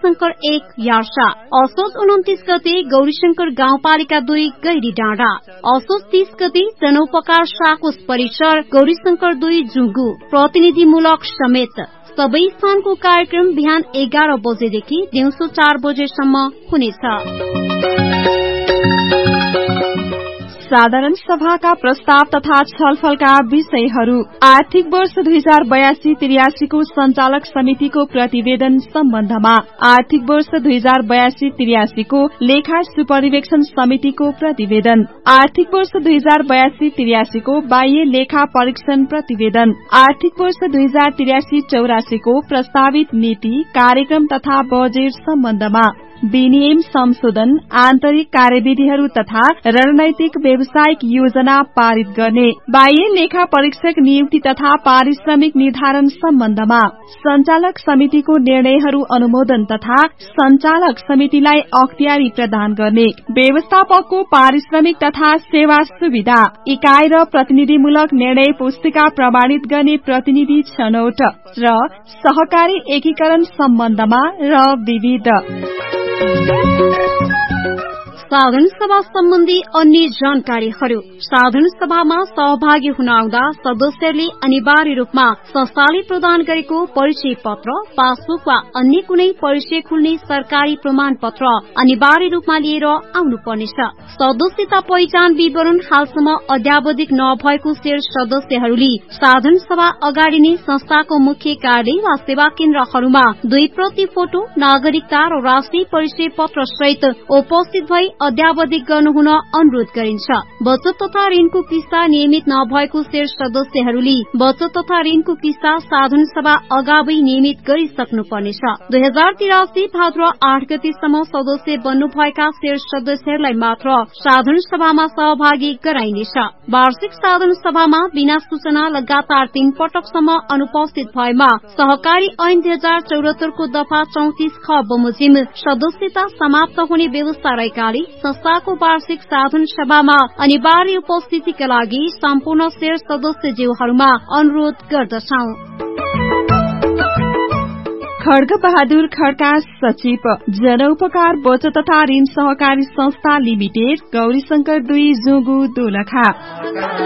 गौरीशंकर 1 यार्सा, असोज 29 गते गौरीशंकर गाउँपालिका 2 गैरी डाँडा, असोज 30 गते जनोपकार साकोस परिसर गौरीशंकर 2 जुगु। प्रतिनिधिमूलक समेत सबै स्थानको कार्यक्रम बिहान 11 बजेदेखि दिउँसो 4 बजेसम्म हुनेछ। साधारण सभाका प्रस्ताव तथा छलफलका विषयहरू। आर्थिक वर्ष 2082-83 को संचालक समितिको प्रतिवेदन सम्बन्धमा। आर्थिक वर्ष 2082-83 को लेखा सुपरिवेक्षण समितिको प्रतिवेदन। आर्थिक वर्ष 2082-83 को बाह्य लेखा परीक्षण प्रतिवेदन। आर्थिक वर्ष 2083-84 को प्रस्तावित नीति कार्यक्रम तथा बजेट सम्बन्धमा। विनियम संशोधन, आन्तरिक कार्यविधिहरू तथा रणनैतिक व्यावसायिक योजना पारित गर्ने। बाह्य लेखा परीक्षक नियुक्ति तथा पारिश्रमिक निर्धारण सम्बन्धमा। संचालक समितिको निर्णयहरू अनुमोदन तथा संचालक समितिलाई अख्तियारी प्रदान गर्ने। व्यवस्थापकको पारिश्रमिक तथा सेवा सुविधा। इकाइ र प्रतिनिधिमूलक निर्णय पुस्तिका प्रमाणित गर्ने प्रतिनिधि छनौट र सहकारी एकीकरण सम्बन्धमा र विविध। साधारण सभा सम्बन्धी अन्य जानकारीहरू। साधारण सभामा सहभागी हुन आउँदा सदस्यहरूले अनिवार्य रूपमा संस्थाले प्रदान गरेको परिचय पत्र, पासबुक वा अन्य कुनै परिचय खुल्ने सरकारी प्रमाण पत्र अनिवार्य रूपमा लिएर आउनुपर्नेछ। सदस्यता पहिचान विवरण हालसम्म अद्यावधिक नभएको शेयर सदस्यहरूले साधारण सभा अगाडि नै संस्थाको मुख्य कार्यालय वा सेवा केन्द्रहरूमा 2 प्रति फोटो, नागरिकता र राष्ट्रिय परिचय पत्र सहित उपस्थित भई अद्यावधिक गर्नुहुन अनुरोध गरिन्छ। बचत तथा ऋणको किस्ता नियमित नभएको शेयर सदस्यहरूले बचत तथा ऋणको किस्ता साधारण सभा अगावै नियमित गरिसक्नुपर्नेछ। 2083 भाद्र 8 गतेसम्म सदस्य बन्नुभएका शेयर सदस्यहरूलाई मात्र साधारण सभामा सहभागी गराइनेछ। वार्षिक साधारण सभामा बिना सूचना लगातार 3 पटकसम्म अनुपस्थित भएमा सहकारी ऐन 2074 को दफा 34 ख बमोजिम सदस्यता समाप्त हुने व्यवस्था रहेकाले संस्थाको वार्षिक साधारण सभामा अनिवार्य उपस्थितिका लागि सम्पूर्ण शेयर सदस्यज्यूहरूमा अनुरोध गर्दछौं। खड्ग बहादुर खड्का सचिव, जनउपकार बचत तथा ऋण सहकारी संस्था लिमिटेड, गौरीशंकर 2 जुगु दोलखा।